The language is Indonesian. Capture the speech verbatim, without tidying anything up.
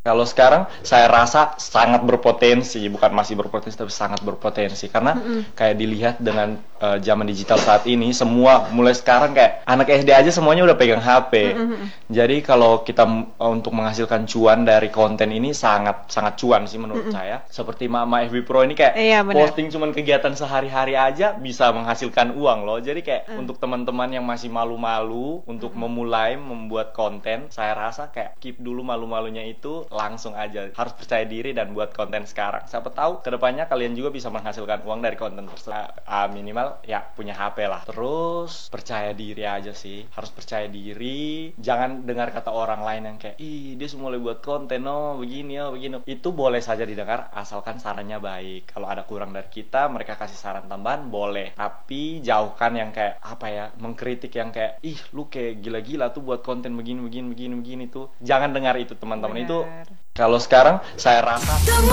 Kalau sekarang saya rasa sangat berpotensi, bukan masih berpotensi tapi sangat berpotensi karena Mm-mm. kayak dilihat dengan uh, zaman digital saat ini semua mulai sekarang kayak anak S D aja semuanya udah pegang H P. Mm-mm. Jadi kalau kita uh, untuk menghasilkan cuan dari konten ini sangat sangat cuan sih menurut Mm-mm. saya. Seperti Mama F B Pro ini kayak Iya benar. posting cuman kegiatan sehari-hari aja bisa menghasilkan uang loh. Jadi kayak Mm. untuk teman-teman yang masih malu-malu untuk Mm-mm. memulai membuat konten, saya rasa kayak keep dulu malu-malunya itu, langsung aja harus percaya diri dan buat konten sekarang. Siapa tahu kedepannya kalian juga bisa menghasilkan uang dari konten tersebut. Uh, minimal ya punya H P lah. Terus percaya diri aja sih, harus percaya diri. Jangan dengar kata orang lain yang kayak ih dia semua mulai buat konten oh begini oh begini. Itu boleh saja didengar asalkan sarannya baik. Kalau ada kurang dari kita, mereka kasih saran tambahan boleh. Tapi jauhkan yang kayak apa ya, mengkritik yang kayak ih lu kayak gila-gila tuh buat konten begini begini begini begini tuh. Jangan dengar itu teman-teman. Itu Benar. kalau sekarang saya rasa